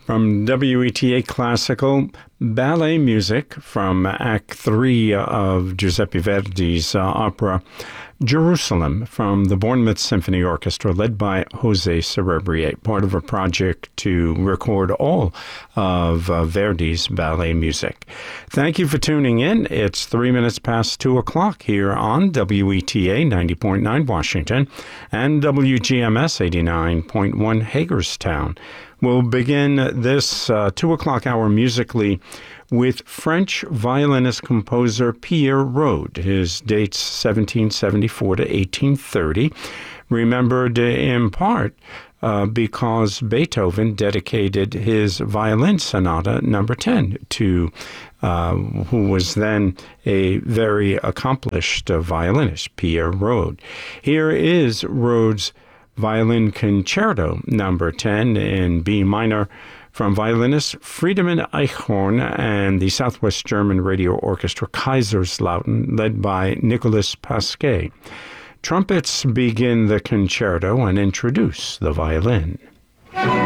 From WETA Classical, ballet music from Act 3 of Giuseppe Verdi's opera Jerusalem from the Bournemouth Symphony Orchestra, led by Jose Cerebriate, part of a project to record all of Verdi's ballet music. Thank you for tuning in. It's 3 minutes past 2 o'clock here on WETA 90.9 Washington and WGMS 89.1 Hagerstown. We'll begin this 2 o'clock hour musically with French violinist-composer Pierre Rode. His dates 1774 to 1830, remembered in part because Beethoven dedicated his violin sonata number 10 to who was then a very accomplished violinist, Pierre Rode. Here is Rode's Violin Concerto number 10 in B minor from violinist Friedemann Eichhorn and the Southwest German Radio Orchestra Kaiserslautern, led by Nicolas Pasquet. Trumpets begin the concerto and introduce the violin.